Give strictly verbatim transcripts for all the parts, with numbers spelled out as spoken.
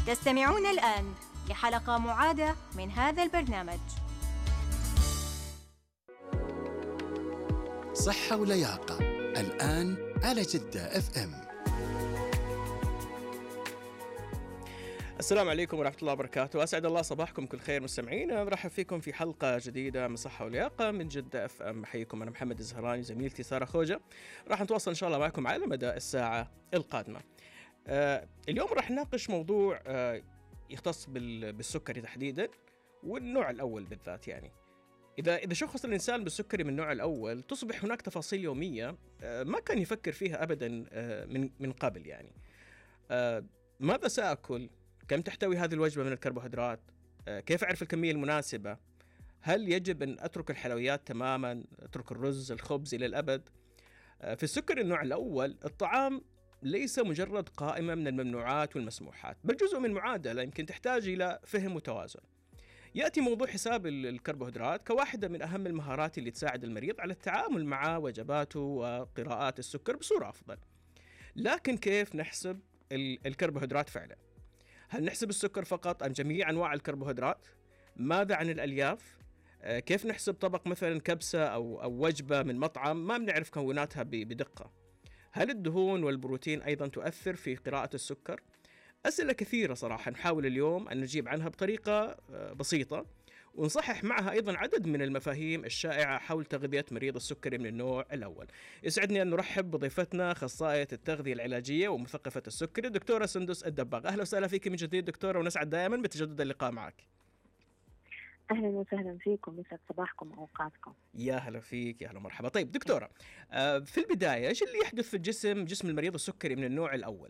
تستمعون الآن لحلقة معادة من هذا البرنامج. صحة ولياقة الآن على جدة اف ام. السلام عليكم ورحمة الله وبركاته، أسعد الله صباحكم كل خير مستمعينا. نرحب فيكم في حلقة جديدة من صحة ولياقة من جدة اف ام. أحييكم، أنا محمد الزهراني، زميلتي سارة خوجة. راح نتواصل إن شاء الله معكم على مدى الساعة القادمة. آه اليوم راح نناقش موضوع آه يختص بالسكري تحديدا، والنوع الأول بالذات. يعني إذا إذا شخص الإنسان بالسكري من النوع الأول تصبح هناك تفاصيل يومية آه ما كان يفكر فيها أبدا آه من من قبل. يعني آه ماذا سأكل؟ كم تحتوي هذه الوجبة من الكربوهيدرات؟ كيف أعرف الكمية المناسبة؟ هل يجب أن أترك الحلويات تماماً؟ أترك الرز الخبز إلى الأبد؟ في السكر النوع الأول الطعام ليس مجرد قائمة من الممنوعات والمسموحات، بل جزء من معادلة يمكن تحتاج إلى فهم وتوازن. يأتي موضوع حساب الكربوهيدرات كواحدة من أهم المهارات اللي تساعد المريض على التعامل مع وجباته وقراءات السكر بصورة أفضل. لكن كيف نحسب الكربوهيدرات فعلاً؟ هل نحسب السكر فقط أم جميع أنواع الكربوهيدرات؟ ماذا عن الألياف؟ آه كيف نحسب طبق مثلا كبسة أو, أو وجبة من مطعم ما بنعرف مكوناتها بدقة؟ هل الدهون والبروتين أيضا تؤثر في قراءة السكر؟ أسئلة كثيرة صراحة نحاول اليوم أن نجيب عنها بطريقة آه بسيطة، ونصحح معها أيضا عدد من المفاهيم الشائعة حول تغذية مريض السكري من النوع الأول. يسعدني أن نرحب بضيفتنا أخصائية التغذية العلاجية ومثقفة السكري دكتورة سندس الدباغ. أهلا وسهلا فيك من جديد دكتورة، ونسعد دائما بتجدد اللقاء معك. أهلا وسهلا فيكم، يسعد صباحكم وأوقاتكم. يا هلا فيك، يا هلا مرحبا. طيب دكتورة، في البداية إيش اللي يحدث في الجسم جسم المريض السكري من النوع الأول؟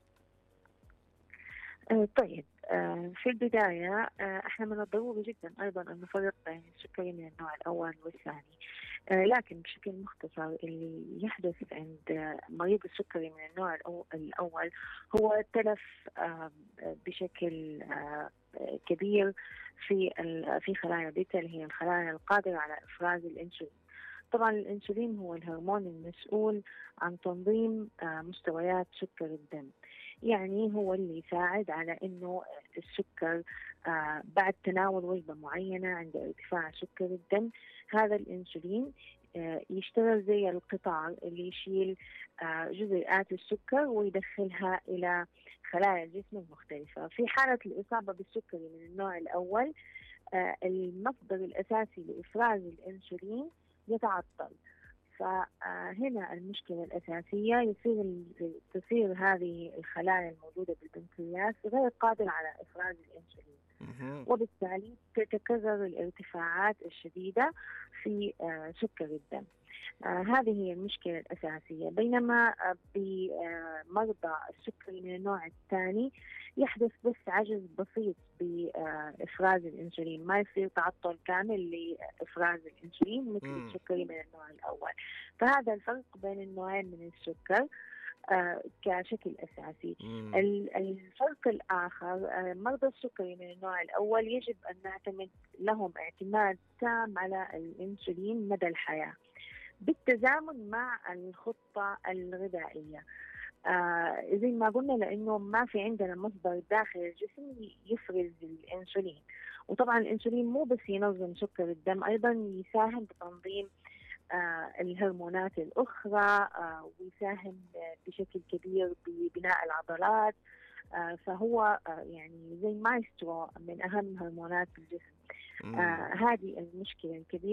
طيب في البداية احنا من الضروري جدا ايضا ان نفرق بين السكري من النوع الاول والثاني، لكن بشكل مختصر اللي يحدث عند مريض السكري من النوع الاول هو تلف بشكل كبير في في خلايا بيتا اللي هي الخلايا القادرة على افراز الانسولين. طبعا الانسولين هو الهرمون المسؤول عن تنظيم مستويات سكر الدم، يعني هو اللي يساعد على انه السكر بعد تناول وجبة معينة عند ارتفاع سكر الدم هذا الانسولين يشتغل زي القطار اللي يشيل جزيئات السكر ويدخلها الى خلايا الجسم المختلفة. في حالة الإصابة بالسكري من النوع الأول المصدر الأساسي لإفراز الانسولين يتعطل، فهنا المشكلة الأساسية يصير تصير هذه الخلايا الموجودة بالبنكرياس غير قادرة على إفراز الأنسولين، وبالتالي تتكرر الارتفاعات الشديدة في سكر الدم. آه هذه هي المشكلة الأساسية. بينما آه بمرضى السكري من النوع الثاني يحدث بس عجز بسيط بإفراز الأنسولين، ما يصير تعطل كامل لإفراز الأنسولين مثل السكري من النوع الأول. فهذا الفرق بين النوعين من السكر آه كشكل أساسي. الفرق الآخر آه مرضى السكري من النوع الأول يجب أن نعتمد لهم اعتماد تام على الأنسولين مدى الحياة بالتزامن مع الخطة الغذائية. آه زي ما قلنا لأنه ما في عندنا مصدر داخل الجسم يفرز الأنسولين، وطبعا الأنسولين مو بس ينظم سكر الدم، أيضا يساهم بتنظيم آه الهرمونات الأخرى آه ويساهم بشكل كبير ببناء العضلات. آه فهو آه يعني زي مايسترو من أهم هرمونات الجسم. آه هذه المشكلة الكبيرة